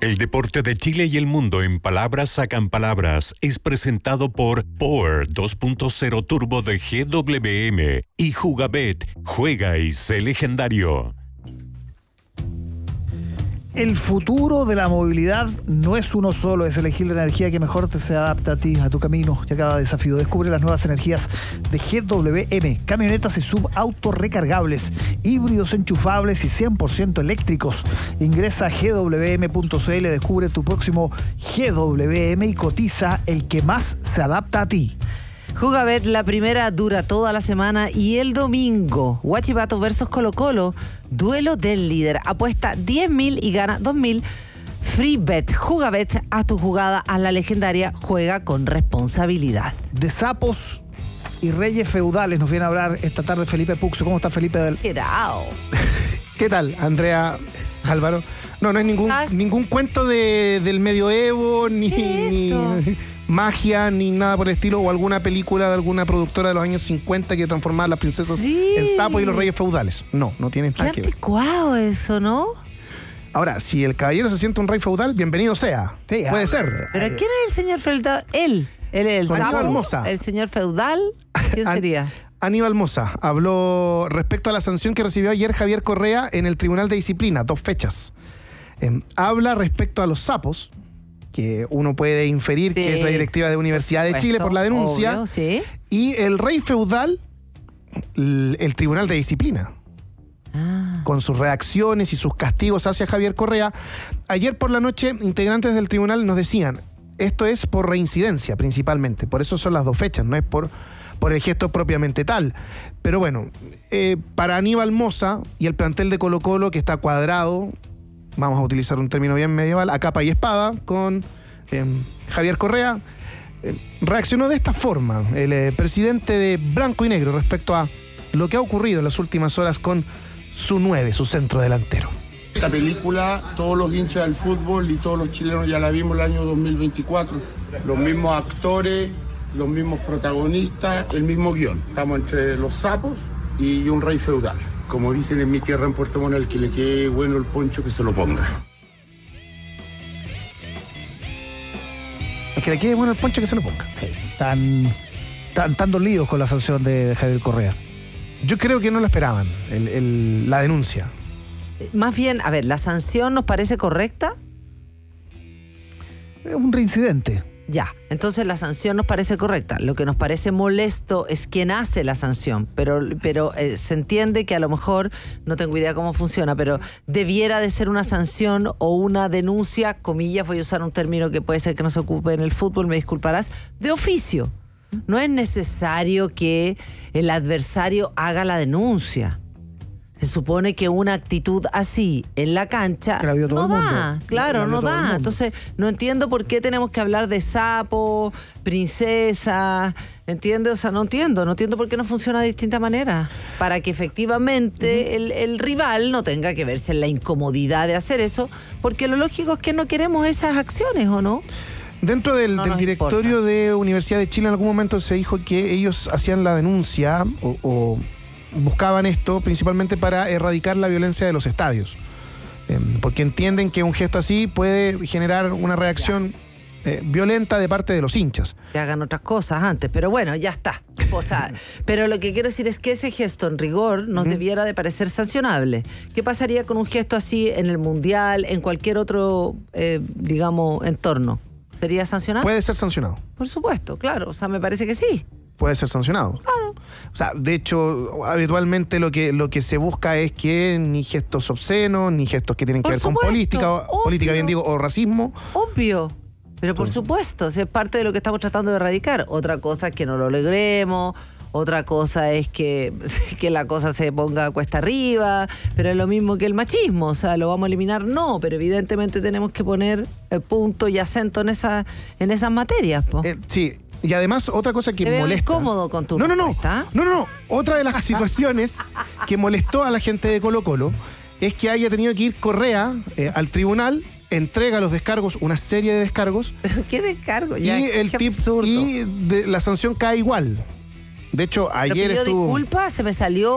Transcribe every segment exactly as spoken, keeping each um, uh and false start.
El deporte de Chile y el mundo en palabras sacan palabras es presentado por Power dos punto cero Turbo de G W M y Jugabet. Juega y sé legendario. El futuro de la movilidad no es uno solo, es elegir la energía que mejor te se adapta a ti, a tu camino y a cada desafío. Descubre las nuevas energías de G W M, camionetas y subautos recargables, híbridos enchufables y cien por ciento eléctricos. Ingresa a G W M punto C L, descubre tu próximo G W M y cotiza el que más se adapta a ti. Jugabet, la primera dura toda la semana y el domingo, Huachipato versus Colo Colo, duelo del líder. Apuesta diez mil y gana dos mil. Free Bet. Jugabet, a tu jugada, a la legendaria, juega con responsabilidad. De sapos y reyes feudales nos viene a hablar esta tarde Felipe Puxo. ¿Cómo está Felipe? Del... ¿Qué tal, Andrea, Álvaro? No, no es ningún, ningún cuento de, del medioevo, ni... ni... magia, ni nada por el estilo, o alguna película de alguna productora de los años cincuenta que transformaba a las princesas sí. en sapos y los reyes feudales. No, no tiene nada que ver. Qué anticuado eso, ¿no? Ahora, si el caballero se siente un rey feudal, bienvenido sea. Sí, puede ah, ser. ¿Pero quién es el señor feudal? Él. Él es el sapo. Aníbal Mosa. ¿El señor feudal? ¿Quién sería? Aníbal Mosa habló respecto a la sanción que recibió ayer Javier Correa en el Tribunal de Disciplina, dos fechas. Eh, habla respecto a los sapos, que uno puede inferir sí. que es la directiva de Universidad de Chile por la denuncia, obvio, ¿sí? Y el rey feudal, el, el Tribunal de Disciplina, ah. con sus reacciones y sus castigos hacia Javier Correa. Ayer por la noche, integrantes del tribunal nos decían, esto es por reincidencia principalmente, por eso son las dos fechas, no es por, por el gesto propiamente tal. Pero bueno, eh, para Aníbal Mosa y el plantel de Colo Colo, que está cuadrado, vamos a utilizar un término bien medieval, a capa y espada, con eh, Javier Correa, eh, reaccionó de esta forma el eh, presidente de Blanco y Negro respecto a lo que ha ocurrido en las últimas horas con su nueve, su centro delantero. Esta película, todos los hinchas del fútbol y todos los chilenos ya la vimos el año dos mil veinticuatro. Los mismos actores, los mismos protagonistas, el mismo guión. Estamos entre los sapos y un rey feudal. Como dicen en mi tierra, en Puerto Montt, el que le quede bueno el poncho, que se lo ponga. El que le quede bueno el poncho, que se lo ponga. Sí. Tan, tan, tan dolidos con la sanción de, de Javier Correa. Yo creo que no lo esperaban, el, el, la denuncia. Más bien, a ver, ¿la sanción nos parece correcta? Es un reincidente. Ya, entonces la sanción nos parece correcta. Lo que nos parece molesto es quien hace la sanción, pero, pero eh, se entiende que a lo mejor, no tengo idea cómo funciona, pero debiera de ser una sanción o una denuncia, comillas, voy a usar un término que puede ser que no se ocupe en el fútbol, me disculparás, de oficio. No es necesario que el adversario haga la denuncia. Se supone que una actitud así en la cancha no da, claro, no da. Entonces, no entiendo por qué tenemos que hablar de sapo, princesa, ¿entiendes? O sea, no entiendo, no entiendo por qué no funciona de distinta manera. Para que efectivamente uh-huh. el, el rival no tenga que verse en la incomodidad de hacer eso, porque lo lógico es que no queremos esas acciones, ¿o no? Dentro del, no del directorio importa. De Universidad de Chile en algún momento se dijo que ellos hacían la denuncia o... o buscaban esto principalmente para erradicar la violencia de los estadios, eh, porque entienden que un gesto así puede generar una reacción eh, violenta de parte de los hinchas. Que hagan otras cosas antes, pero bueno, ya está. O sea, pero lo que quiero decir es que ese gesto en rigor nos uh-huh. debiera de parecer sancionable. ¿Qué pasaría con un gesto así en el Mundial, en cualquier otro, eh, digamos, entorno? ¿Sería sancionado? Puede ser sancionado. Por supuesto, claro, o sea, me parece que sí. Puede ser sancionado. Claro. O sea, de hecho, habitualmente lo que, lo que se busca es que ni gestos obscenos, ni gestos que tienen que por ver supuesto, con política, obvio. política bien digo, o racismo. Obvio. Pero por Entonces, supuesto, es parte de lo que estamos tratando de erradicar. Otra cosa es que no lo logremos, otra cosa es que, que la cosa se ponga cuesta arriba, pero es lo mismo que el machismo, o sea, ¿lo vamos a eliminar? No, pero evidentemente tenemos que poner el punto y acento en, esa, en esas materias. Po. Eh, sí. Y además, otra cosa que Te veo molesta... incómodo con tu no, no, no, respuesta. no, no, no. Otra de las situaciones que molestó a la gente de Colo Colo es que haya tenido que ir Correa eh, al tribunal, entrega los descargos, una serie de descargos. ¿Pero qué descargo? Ya, y el tip, y de, la sanción cae igual. De hecho, ayer ¿Pero pidió estuvo... disculpa? ¿Se me salió?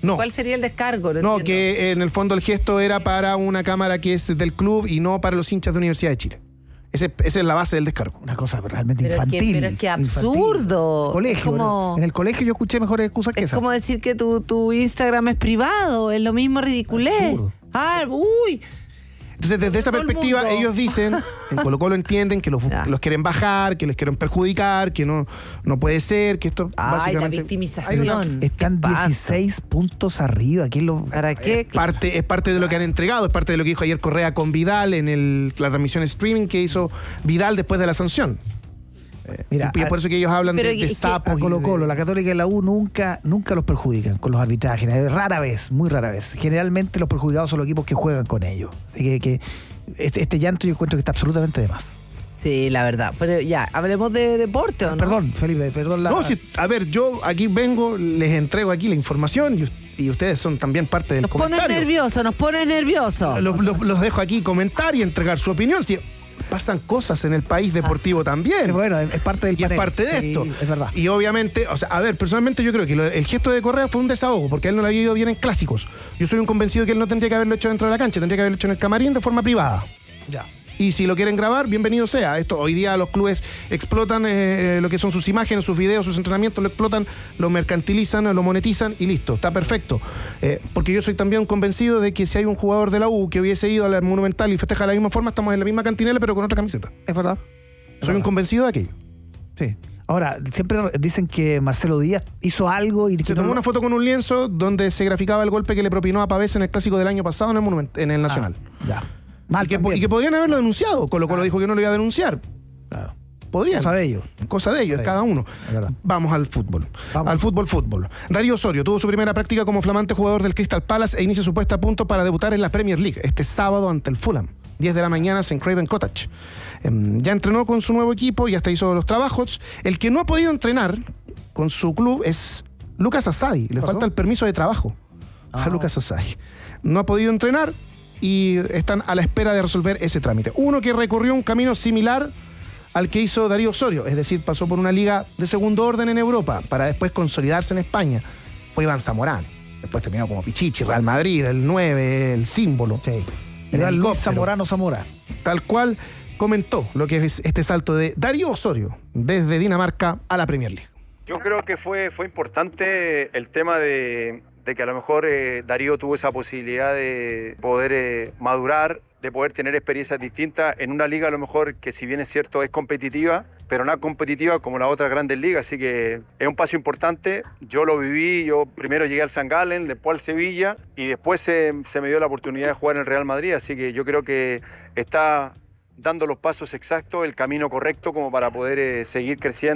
No. ¿Cuál sería el descargo? No, entiendo. que en el fondo el gesto era para una cámara que es del club y no para los hinchas de Universidad de Chile. Ese, esa es la base del descargo. Una cosa realmente Pero es que- infantil. pero es que infantil. absurdo. Colegio. Es como- bueno, en el colegio yo escuché mejores excusas que Es esa. como decir que tu, tu Instagram es privado, es lo mismo ridiculez. Absurdo. Ah, uy. Entonces, desde esa Todo el perspectiva, mundo. ellos dicen, en Colo Colo entienden que los, Ya. los quieren bajar, que los quieren perjudicar, que no, no puede ser, que esto Ay, la básicamente victimización. Están ¿Qué pasa? dieciséis puntos arriba. ¿Quién lo... ¿Para qué? es parte, es parte de lo que han entregado, es parte de lo que dijo ayer Correa con Vidal en el, la transmisión streaming que hizo Vidal después de la sanción. Mira, y es por eso que ellos hablan Pero de, es de que- sapos. a y Colo de- Colo, la Católica y la U nunca, nunca los perjudican con los arbitrajes. Es rara vez, muy rara vez. Generalmente los perjudicados son los equipos que juegan con ellos. Así que, que este, este llanto yo encuentro que está absolutamente de más. Sí, la verdad. Pero ya, hablemos de deporte, ¿o no? Perdón, Felipe, perdón la. No, si- a ver, yo aquí vengo, les entrego aquí la información y, us- y ustedes son también parte del Nos pones comentario. nervioso, nos pones nervioso. Los, los- los dejo aquí comentar y entregar su opinión. Si pasan cosas en el país deportivo también. Pero bueno, es, es parte del Y es panel. parte de Sí, esto. Es verdad. Y obviamente, o sea, a ver, personalmente yo creo que lo- el gesto de Correa fue un desahogo, porque a él no le había ido bien en clásicos. Yo soy un convencido que él no tendría que haberlo hecho dentro de la cancha, tendría que haberlo hecho en el camarín de forma privada. Ya. Y si lo quieren grabar, bienvenido sea. Esto hoy día los clubes explotan eh, lo que son sus imágenes, sus videos, sus entrenamientos, lo explotan, lo mercantilizan, lo monetizan y listo, está perfecto. Eh, porque yo soy también convencido de que si hay un jugador de la U que hubiese ido a la Monumental y festeja de la misma forma, estamos en la misma cantinela pero con otra camiseta. Es verdad. Soy un convencido de aquello. Sí. Ahora, siempre dicen que Marcelo Díaz hizo algo y Se que tomó no- una foto con un lienzo donde se graficaba el golpe que le propinó a Pavés en el clásico del año pasado en el, Monument- en el Nacional. Ah, ya. Mal y, que, po- también. y que podrían haberlo denunciado. Colo Colo dijo que no lo iba a denunciar. Claro. Podrían. Cosa de ellos. Cosa de ellos, de cada uno. Es verdad. Vamos al fútbol. Vamos. Al fútbol, fútbol. Darío Osorio tuvo su primera práctica como flamante jugador del Crystal Palace e inicia su puesta a punto para debutar en la Premier League este sábado ante el Fulham. diez de la mañana en Craven Cottage. Em, ya entrenó con su nuevo equipo y hasta hizo los trabajos. El que no ha podido entrenar con su club es Lucas Asadi. Le ¿Pasó? falta el permiso de trabajo a Ah. Lucas Asadi. No ha podido entrenar y están a la espera de resolver ese trámite. Uno que recorrió un camino similar al que hizo Darío Osorio, es decir, pasó por una liga de segundo orden en Europa para después consolidarse en España. Fue Iván Zamorano. Después terminó como Pichichi, Real Madrid, el nueve, el símbolo. Sí. El Era Luis helicóptero. Zamorano Zamora. Tal cual comentó lo que es este salto de Darío Osorio desde Dinamarca a la Premier League. Yo creo que fue, fue importante el tema de, de que a lo mejor eh, Darío tuvo esa posibilidad de poder eh, madurar, de poder tener experiencias distintas en una liga a lo mejor que si bien es cierto es competitiva, pero no competitiva como las otras grandes ligas, así que es un paso importante. Yo lo viví, yo primero llegué al San Gallen, después al Sevilla y después se, se me dio la oportunidad de jugar en el Real Madrid, así que yo creo que está dando los pasos exactos, el camino correcto como para poder eh, seguir creciendo.